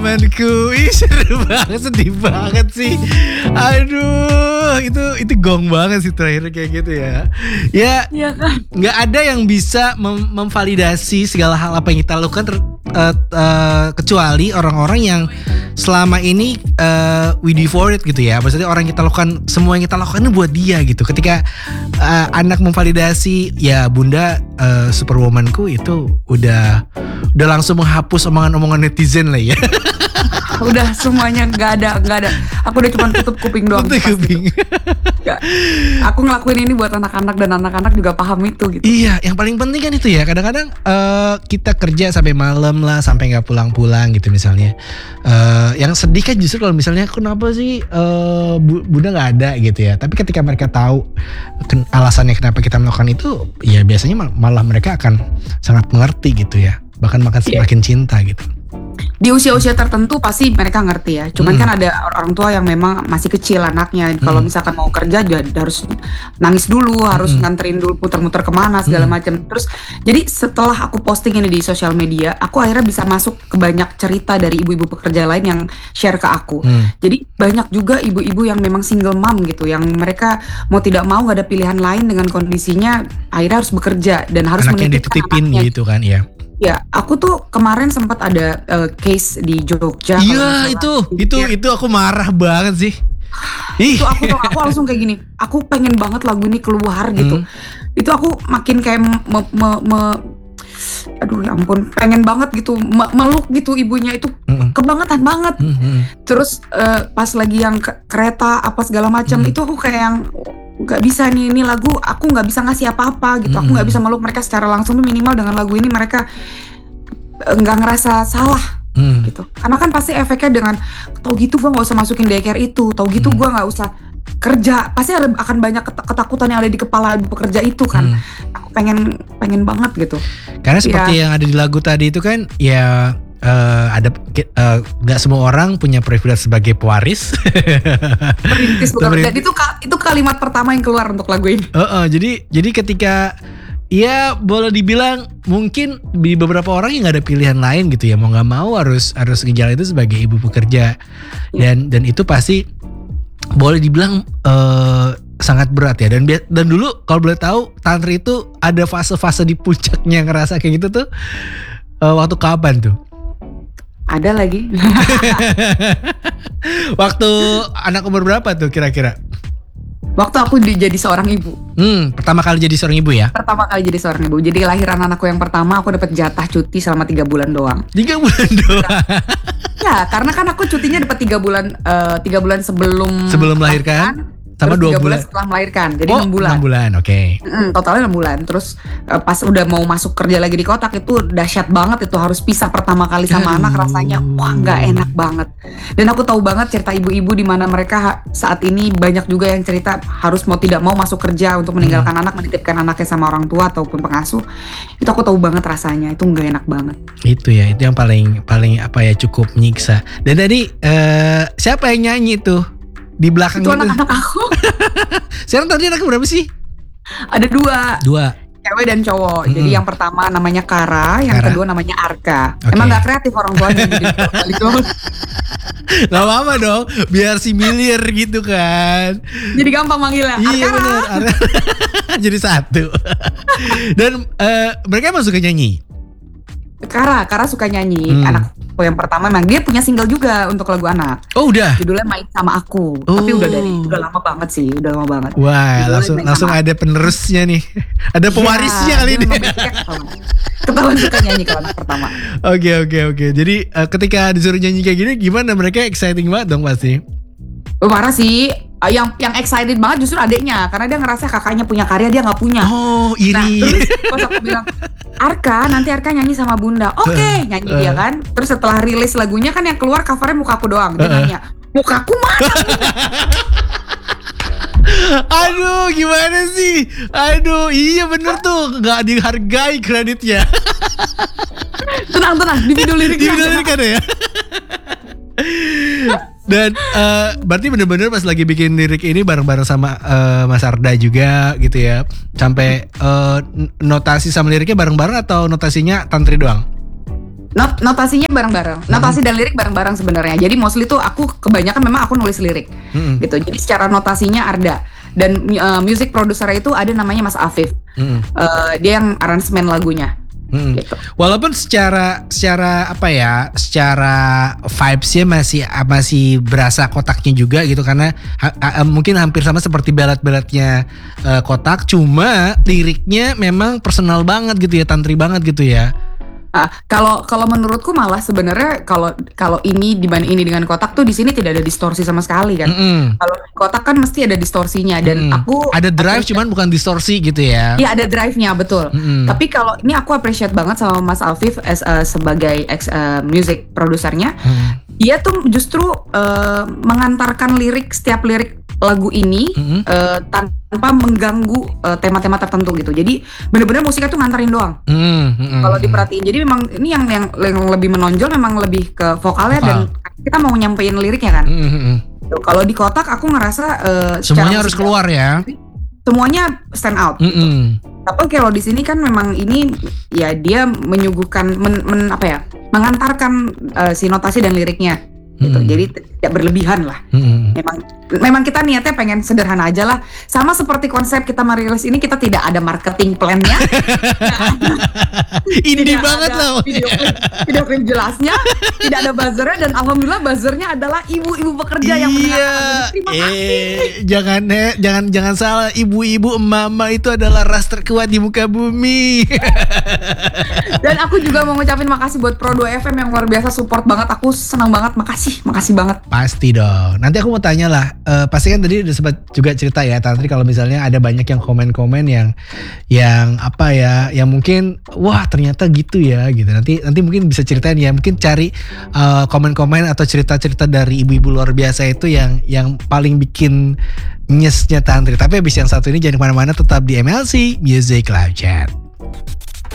Temanku, seru banget, sedih banget sih. Aduh, itu gong banget sih terakhir kayak gitu ya. Ya, Iya kan? nggak ada yang bisa memvalidasi segala hal apa yang kita lakukan kecuali orang-orang yang selama ini we devote gitu ya. Maksudnya orang yang kita lakukan, semua yang kita lakukan itu buat dia gitu. Ketika anak memvalidasi, ya bunda superwomanku itu udah langsung menghapus omongan-omongan netizen lah ya. Udah semuanya nggak ada. Aku udah cuma tutup kuping doang. Tutup kuping. Nggak. Aku ngelakuin ini buat anak-anak dan anak-anak juga paham itu gitu. Iya, yang paling penting kan itu ya. Kadang-kadang kita kerja sampai malam lah, sampai nggak pulang-pulang gitu misalnya. Yang sedih kan justru kalau misalnya kenapa sih bunda nggak ada gitu ya. Tapi ketika mereka tahu alasannya kenapa kita melakukan itu, ya biasanya malah mereka akan sangat mengerti gitu ya. Bahkan semakin cinta gitu. Di usia-usia tertentu pasti mereka ngerti ya. Cuman kan ada orang tua yang memang masih kecil anaknya. Kalau misalkan mau kerja juga harus nangis dulu, harus nganterin dulu, putar-muter kemana segala macam. Terus jadi setelah aku posting ini di sosial media, aku akhirnya bisa masuk ke banyak cerita dari ibu-ibu pekerja lain yang share ke aku. Jadi banyak juga ibu-ibu yang memang single mom gitu, yang mereka mau tidak mau gak ada pilihan lain dengan kondisinya, akhirnya harus bekerja dan harus anaknya menitipkan dititipin anaknya gitu kan ya. Ya, aku tuh kemarin sempat ada case di Jogja. Iya, itu aku marah banget sih. Itu aku langsung kayak gini. Aku pengen banget lagu ini keluar gitu. Itu aku makin kayak aduh ya ampun, pengen banget gitu meluk gitu ibunya itu kebangetan banget. Terus pas lagi yang kereta apa segala macam itu aku kayak yang gak bisa nih, ini lagu aku gak bisa ngasih apa-apa gitu. Aku gak bisa meluk mereka secara langsung, minimal dengan lagu ini mereka gak ngerasa salah gitu. Karena kan pasti efeknya dengan tau gitu gue gak usah masukin daycare itu, tau gitu gue gak usah kerja, pasti akan banyak ketakutan yang ada di kepala pekerja itu kan. Aku pengen banget gitu. Karena seperti yang ada di lagu tadi itu kan ya, ada nggak semua orang punya privilege sebagai pewaris. Perintis bukan. Dan itu kalimat pertama yang keluar untuk lagu ini. Jadi ketika ya boleh dibilang mungkin di beberapa orang yang nggak ada pilihan lain gitu ya, mau nggak mau harus ngejalan itu sebagai ibu pekerja. Dan itu pasti boleh dibilang sangat berat ya. Dan dulu kalau boleh tahu Tantri itu ada fase-fase di puncaknya ngerasa kayak gitu tuh waktu kapan tuh? Ada lagi. Waktu anak umur berapa tuh kira-kira? Waktu aku jadi seorang ibu. Pertama kali jadi seorang ibu ya? Pertama kali jadi seorang ibu. Jadi lahiran anakku yang pertama aku dapat jatah cuti selama 3 bulan doang. 3 bulan doang? Ya, karena kan aku cutinya dapat 3 bulan sebelum melahirkan. Sama 2 bulan setelah melahirkan, jadi 6 bulan. 6 bulan, oke. Totalnya 6 bulan. Terus pas udah mau masuk kerja lagi di kotak itu dahsyat banget, itu harus pisah pertama kali sama anak, rasanya wah nggak enak banget. Dan aku tahu banget cerita ibu-ibu di mana mereka saat ini banyak juga yang cerita harus mau tidak mau masuk kerja untuk meninggalkan anak, menitipkan anaknya sama orang tua ataupun pengasuh. Itu aku tahu banget rasanya, itu nggak enak banget. Itu ya, itu yang paling apa ya, cukup menyiksa. Dan tadi siapa yang nyanyi tuh? Di belakang itu anak-anak aku. Sekarang tadi anaknya berapa sih? Ada 2. Cewek dan cowok. Jadi yang pertama namanya Kara, yang kedua namanya Arka. Emang gak kreatif orang tuanya gitu. Gak apa-apa dong, biar similir gitu kan. Jadi gampang manggilnya. Iya benar. Jadi satu. Dan mereka emang suka nyanyi? Kara suka nyanyi. Anakku yang pertama memang dia punya single juga untuk lagu anak. Oh udah. Judulnya Main Sama Aku. Tapi udah lama banget sih, udah lama banget. Wah, langsung ada penerusnya nih. Ada pewarisnya kali ini. Ketahuan suka nyanyi kalau anak pertama. Oke. Jadi ketika disuruh nyanyi kayak gini, gimana, mereka exciting banget dong pasti? Parah sih. Yang excited banget justru adeknya, karena dia ngerasa kakaknya punya karya, dia nggak punya. Oh, iri. Nah, terus pas aku bilang, nanti Arka nyanyi sama Bunda. Oke, nyanyi dia kan. Terus setelah rilis lagunya kan yang keluar covernya mukaku doang. Dia nanya, mukaku mana? Aduh, gimana sih? Aduh, iya bener tuh, nggak dihargai kreditnya. Tenang, di video liriknya. Kan ya. Dan berarti bener-bener pas lagi bikin lirik ini bareng-bareng sama Mas Arda juga gitu ya. Sampai notasi sama liriknya bareng-bareng atau notasinya Tantri doang? Notasinya bareng-bareng. Notasi dan lirik bareng-bareng sebenarnya. Jadi mostly tuh aku kebanyakan memang aku nulis lirik. Gitu. Jadi secara notasinya Arda. Dan music produser itu ada namanya Mas Afif. Dia yang aransemen lagunya. Gitu. Walaupun secara apa ya, secara vibes-nya masih berasa kotaknya juga gitu, karena mungkin hampir sama seperti ballad-balladnya kotak, cuma liriknya memang personal banget gitu ya, tantri banget gitu ya. Kalau menurutku malah sebenarnya kalau ini dibanding ini dengan kotak tuh di sini tidak ada distorsi sama sekali kan. Kalau kotak kan mesti ada distorsinya dan aku ada drive cuman bukan distorsi gitu ya. Iya, ada drive-nya betul. Tapi kalau ini aku appreciate banget sama Mas Afif sebagai music produsernya. Dia tuh justru mengantarkan lirik, setiap lirik lagu ini tanpa mengganggu tema-tema tertentu gitu. Jadi benar-benar musiknya tuh nganterin doang. Kalau diperhatiin. Jadi memang ini yang lebih menonjol memang lebih ke vokalnya dan kita mau nyampein liriknya kan. Kalau di kotak aku ngerasa semuanya harus keluar ya. Semuanya stand out. Gitu. Tapi kalau di sini kan memang ini ya dia menyuguhkan mengantarkan si notasi dan liriknya. Gitu. Jadi tidak berlebihan lah. Memang kita niatnya pengen sederhana aja lah. Sama seperti konsep kita merilis ini, kita tidak ada marketing plan-nya. Indie banget loh. Video klip jelasnya, tidak ada buzzernya, dan alhamdulillah buzzernya adalah ibu-ibu pekerja yang mendengarkan. Terima kasih. Jangan salah, ibu-ibu emak-emak itu adalah ras terkuat di muka bumi. Dan aku juga mau ngucapin makasih buat Pro 2 FM yang luar biasa support banget. Aku senang banget, makasih banget. Pasti dong. Nanti aku mau tanya lah, pasti kan tadi udah sempat juga cerita ya Tantri, kalau misalnya ada banyak yang komen-komen yang apa ya, yang mungkin wah ternyata gitu ya gitu. Nanti mungkin bisa ceritain ya, mungkin cari komen-komen atau cerita-cerita dari ibu-ibu luar biasa itu yang paling bikin nyesnya Tantri. Tapi abis yang satu ini jangan kemana-mana, tetap di MLC Music Live Chat.